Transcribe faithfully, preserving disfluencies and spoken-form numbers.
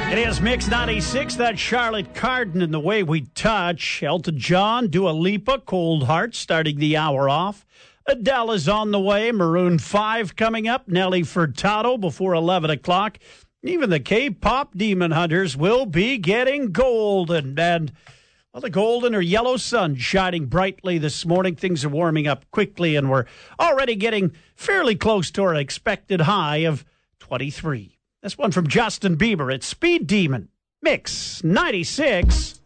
It is Mix ninety-six, that's Charlotte Cardin and The Way We Touch. Elton John, Dua Lipa, Cold Heart starting the hour off. Adele is on the way. Maroon five coming up. Nelly Furtado before eleven o'clock. Even the K-pop Demon Hunters will be getting golden. And, well, the golden or yellow sun shining brightly this morning. Things are warming up quickly, and we're already getting fairly close to our expected high of twenty-three. This one from Justin Bieber. It's Speed Demon. Mix ninety-six.